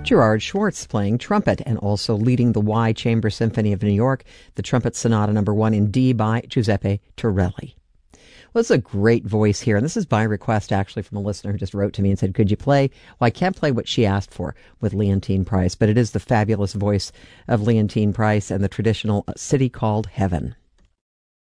Gerard Schwartz playing trumpet and also leading the Y Chamber Symphony of New York, the Trumpet Sonata No. 1 in D by Giuseppe Torelli. Well, it's a great voice here, and this is by request, actually, from a listener who just wrote to me and said, could you play? Well, I can't play what she asked for with Leontyne Price, but it is the fabulous voice of Leontyne Price and the traditional City Called Heaven.